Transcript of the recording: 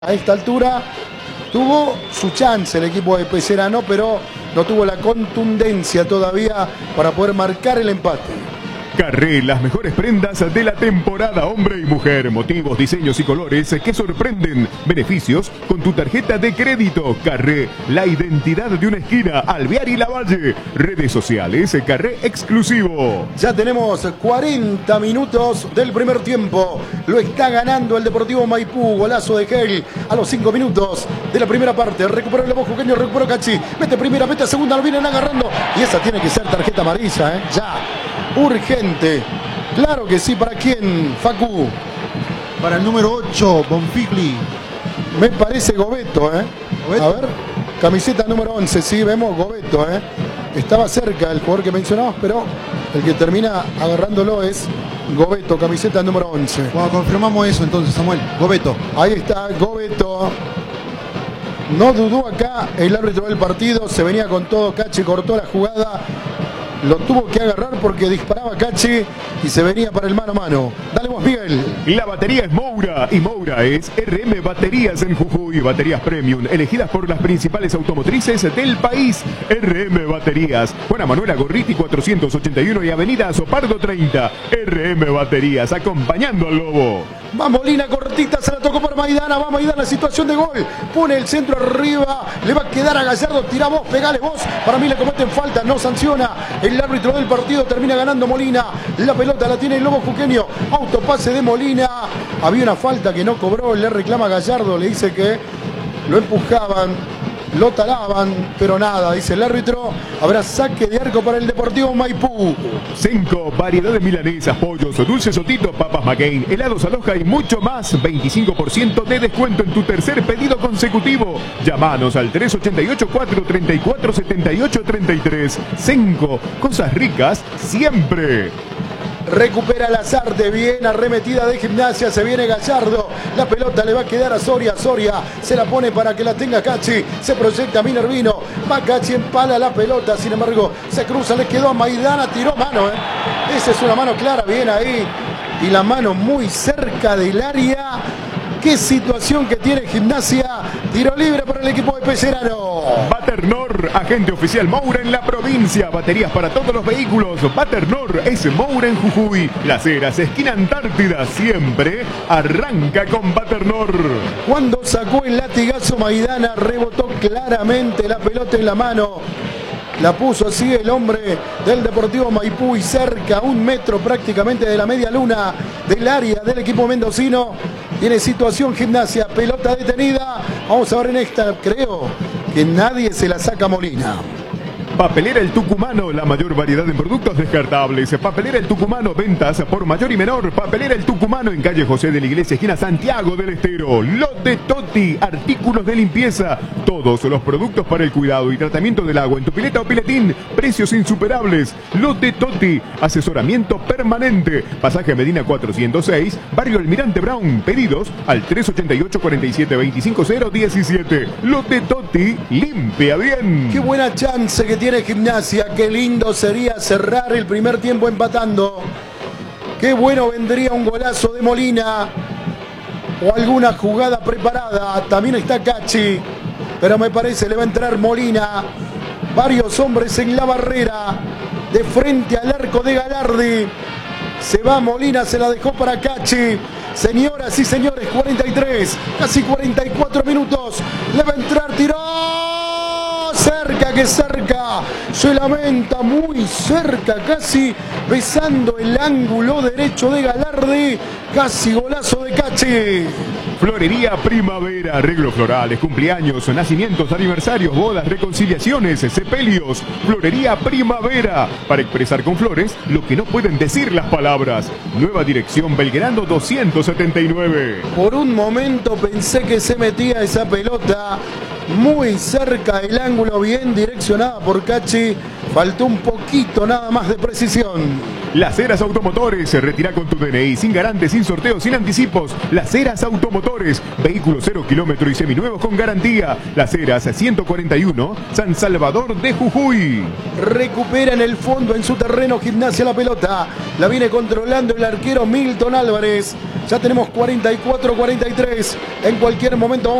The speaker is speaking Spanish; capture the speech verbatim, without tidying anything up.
A esta altura tuvo su chance el equipo de Pecerano, pero no tuvo la contundencia todavía para poder marcar el empate. Carré, las mejores prendas de la temporada, hombre y mujer, motivos, diseños y colores que sorprenden. Beneficios con tu tarjeta de crédito. Carré, la identidad de una esquina, Alvear y Lavalle. Redes sociales, Carré exclusivo. Ya tenemos cuarenta minutos del primer tiempo. Lo está ganando el Deportivo Maipú. Golazo de Gel a los cinco minutos de la primera parte. Recuperó el Lobo Jujeño, recuperó Cachi. Mete primera, mete segunda, lo vienen agarrando. Y esa tiene que ser tarjeta amarilla, ¿eh? Ya. Urgente. Claro que sí. ¿Para quién, Facu? Para el número ocho, Bonfigli. Me parece Gobeto, ¿eh? ¿Gobeto? A ver. Camiseta número once. Sí, vemos Gobeto, ¿eh? Estaba cerca el jugador que mencionabas, pero el que termina agarrándolo es Gobeto, camiseta número once. Bueno, confirmamos eso entonces, Samuel. Gobeto. Ahí está Gobeto. No dudó acá el árbitro del partido. Se venía con todo. Cachi cortó la jugada. Lo tuvo que agarrar porque disparaba Cachi y se venía para el mano a mano. Dale vos, Miguel. La batería es Moura y Moura es R M Baterías en Jujuy. Baterías Premium, elegidas por las principales automotrices del país. R M Baterías. Juana Manuela Gorriti cuatrocientos ochenta y uno y Avenida Azopardo treinta. R M Baterías, acompañando al Lobo. Va Molina, cortita, se la tocó por Maidana. Va Maidana, situación de gol. Pone el centro arriba. Le va a quedar a Gallardo. Tira vos, pegale vos. Para mí le cometen falta, no sanciona. El árbitro del partido, termina ganando Molina. La pelota la tiene el Lobo Jujeño. Autopase de Molina. Había una falta que no cobró. Le reclama a Gallardo. Le dice que lo empujaban. Lo talaban, pero nada, dice el árbitro. Habrá saque de arco para el Deportivo Maipú. Cinco, variedad de milanesas, pollos, dulces Sotito, papas McCain, helados Aloha y mucho más. veinticinco por ciento de descuento en tu tercer pedido consecutivo. Llámanos al tres ocho ocho, cuatro tres cuatro, siete ocho tres tres. Cinco, cosas ricas siempre. Recupera Lazarte, bien arremetida de Gimnasia, se viene Gallardo, la pelota le va a quedar a Soria, Soria se la pone para que la tenga Cachi, se proyecta Minervino, va Cachi, empala la pelota, sin embargo se cruza, le quedó a Maidana, tiró mano, ¿eh? Esa es una mano clara, bien ahí, y la mano muy cerca del área. Qué situación que tiene Gimnasia. Tiro libre para el equipo de Pecerano. Baternor, agente oficial Moura en la provincia. Baterías para todos los vehículos. Baternor es Moura en Jujuy. Las Heras, esquina Antártida. Siempre arranca con Baternor. Cuando sacó el latigazo Maidana, rebotó claramente la pelota en la mano. La puso así el hombre del Deportivo Maipú y cerca, un metro prácticamente de la media luna del área del equipo mendocino. Tiene situación Gimnasia, pelota detenida. Vamos a ver en esta, creo que nadie se la saca Molina. Papelera El Tucumano, la mayor variedad en productos descartables. Papelera El Tucumano, ventas por mayor y menor. Papelera El Tucumano en calle José de la Iglesia, esquina Santiago del Estero. Lote Toti, artículos de limpieza. Todos los productos para el cuidado y tratamiento del agua en tu pileta o piletín. Precios insuperables. Lote Toti, asesoramiento permanente. Pasaje Medina cuatrocientos seis, barrio Almirante Brown. Pedidos al tres ocho ocho, cuatro siete, dos cinco cero, uno siete. Lote Toti, limpia bien. Qué buena chance que tiene Gimnasia, qué lindo sería cerrar el primer tiempo empatando. Qué bueno vendría un golazo de Molina o alguna jugada preparada. También está Cachi, pero me parece le va a entrar Molina. Varios hombres en la barrera, de frente al arco de Galardi. Se va Molina, se la dejó para Cachi. Señoras y señores, cuarenta y tres, casi cuarenta y cuatro minutos. Le va a entrar, tiró. Cerca que cerca, se lamenta muy cerca, casi besando el ángulo derecho de Galardi, casi golazo de Cachi. Florería Primavera, arreglos florales, cumpleaños, nacimientos, aniversarios, bodas, reconciliaciones, sepelios. Florería Primavera, para expresar con flores lo que no pueden decir las palabras. Nueva dirección Belgrano doscientos setenta y nueve. Por un momento pensé que se metía esa pelota muy cerca del ángulo, bien direccionada por Cachi. Faltó un poquito nada más de precisión. Las Heras Automotores. Se retira con tu D N I, sin garante, sin sorteo, sin anticipos. Las Heras Automotores. Vehículos cero kilómetro y seminuevos con garantía. Las Heras ciento cuarenta y uno, San Salvador de Jujuy. Recupera en el fondo, en su terreno, Gimnasia la pelota. La viene controlando el arquero Milton Álvarez. Ya tenemos cuarenta y cuatro a cuarenta y tres. En cualquier momento